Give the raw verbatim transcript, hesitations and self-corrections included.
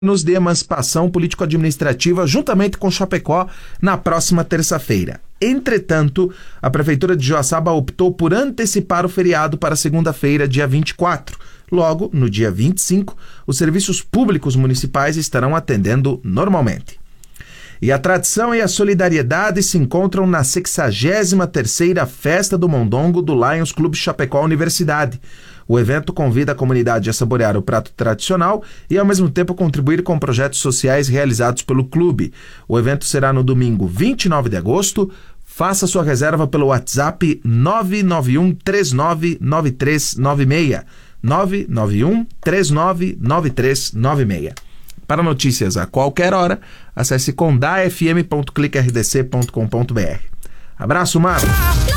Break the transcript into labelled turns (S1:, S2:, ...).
S1: nos de emancipação político-administrativa juntamente com Chapecó na próxima terça-feira. Entretanto, a Prefeitura de Joaçaba optou por antecipar o feriado para segunda-feira, dia vinte e quatro. Logo, no dia vinte e cinco, os serviços públicos municipais estarão atendendo normalmente. E a tradição e a solidariedade se encontram na sexagésima terceira Festa do Mondongo do Lions Clube Chapecó Universidade. O evento convida a comunidade a saborear o prato tradicional e, ao mesmo tempo, contribuir com projetos sociais realizados pelo clube. O evento será no domingo vinte e nove de agosto. Faça sua reserva pelo WhatsApp nove nove um três nove nove três nove seis. nove nove um três nove nove três nove seis. Para notícias a qualquer hora, acesse condá f m ponto clique r d c ponto com ponto b r. Abraço, Marcos!